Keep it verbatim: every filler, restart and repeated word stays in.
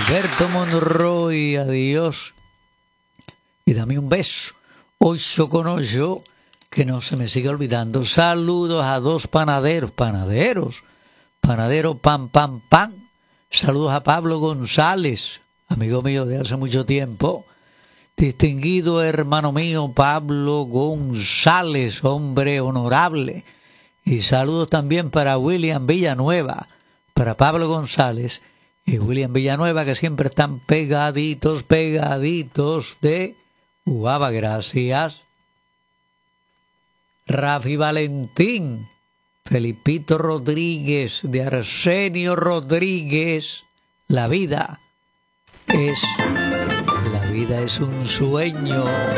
Alberto Monroy, adiós. Y dame un beso. Hoy soconoyo, que no se me siga olvidando. Saludos a dos panaderos, panaderos, panadero pan, pan, pan. Saludos a Pablo González, amigo mío de hace mucho tiempo. Distinguido hermano mío Pablo González, hombre honorable. Y saludos también para William Villanueva, para Pablo González y William Villanueva, que siempre están pegaditos, pegaditos de Uava. Gracias. Rafi Valentín, Felipito Rodríguez, de Arsenio Rodríguez. La vida es, la vida es un sueño.